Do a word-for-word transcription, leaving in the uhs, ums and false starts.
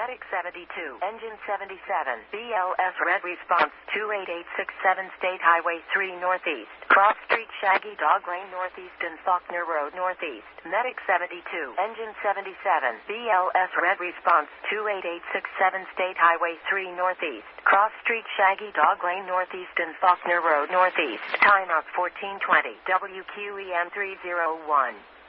Medic seventy-two, Engine seventy-seven, B L S Red Response two eight eight six seven State Highway three Northeast, Cross Street Shaggy Dog Lane Northeast and Faulkner Road Northeast. Medic seventy-two, Engine seventy-seven, B L S Red Response two eight eight six seven State Highway three Northeast, Cross Street Shaggy Dog Lane Northeast and Faulkner Road Northeast. Timeout fourteen twenty, W Q E M three oh one.